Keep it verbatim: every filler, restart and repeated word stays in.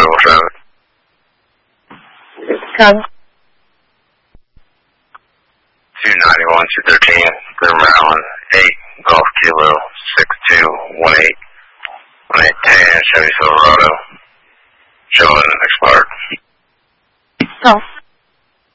available traffic. Come. two ninety-one, two thirteen, Clear Maryland, eight, Golf Kilo, six two one eight, one eight ten, Chevy Silverado, showing expired. Oh.